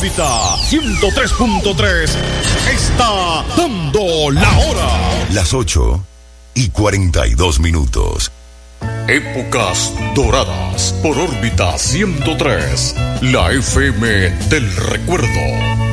órbita 103.3 está dando la hora. Las 8:42. Épocas doradas por órbita 103, la FM del recuerdo.